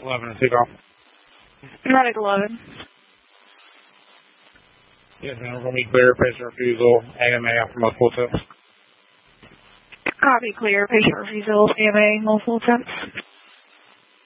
11 and takeoff. Medic 11. Yes, ma'am. We're going to be clear. Patient refusal. AMA after multiple attempts. Copy clear. Patient refusal. AMA multiple attempts.